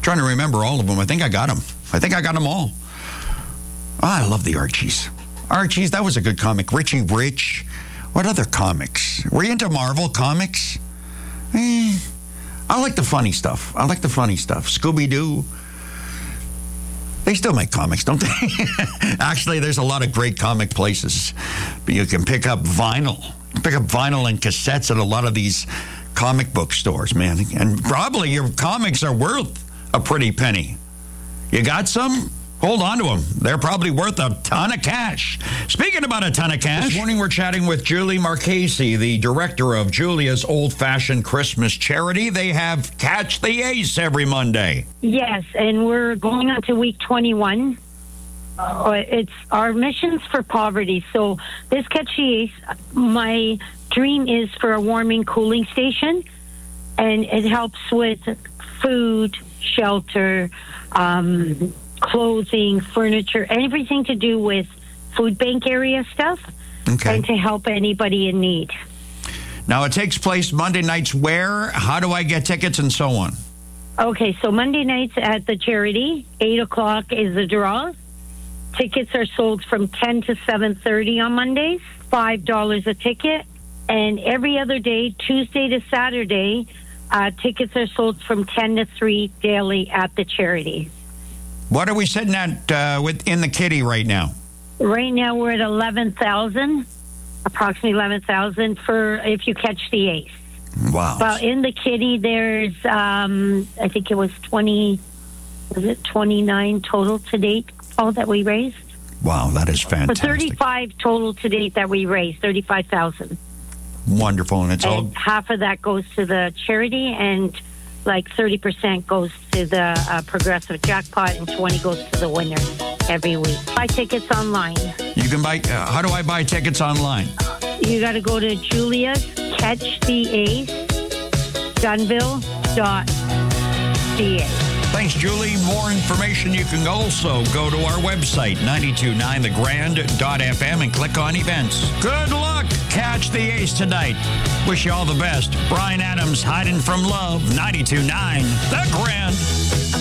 trying to remember all of them. I think I got them. I think I got them all. Oh, I love the Archies. Archies, that was a good comic. Richie Rich. What other comics? Were you into Marvel comics? I like the funny stuff. Scooby-Doo. They still make comics, don't they? Actually, there's a lot of great comic places. You can pick up vinyl. Pick up vinyl and cassettes at a lot of these comic book stores, man. And probably your comics are worth a pretty penny. You got some? Hold on to them. They're probably worth a ton of cash. Speaking about a ton of cash, this morning we're chatting with Julie Marchese, the director of Julia's Old Fashioned Christmas Charity. They have Catch the Ace every Monday. Yes, and we're going on to week 21. It's our missions for poverty. So this Catch the Ace, my dream is for a warming, cooling station, and it helps with food, shelter, clothing, furniture, everything to do with food bank area stuff, and to help anybody in need. Now, it takes place Monday nights where? How do I get tickets and so on? Okay, so Monday nights at the charity, 8 o'clock is the draw. Tickets are sold from 10 to 7:30 on Mondays, $5 a ticket. And every other day, Tuesday to Saturday, tickets are sold from 10 to 3 daily at the charity. What are we sitting at in the kitty right now? Right now, we're at 11,000, approximately 11,000 for if you catch the ace. Wow. Well, in the kitty, there's, I think it was 29 total to date, all that we raised? Wow, that is fantastic. For 35 total to date that we raised, 35,000. Wonderful, and all... half of that goes to the charity, and like 30% goes to the progressive jackpot, and 20 goes to the winner every week. Buy tickets online. You can buy, how do I buy tickets online? You got to go to Julia's Catch the Ace, Dunville.ca. Thanks, Julie. More information, you can also go to our website, 929thegrand.fm, and click on events. Good luck. Catch the Ace tonight. Wish you all the best. Brian Adams, Hiding from Love, 92.9 The Grand.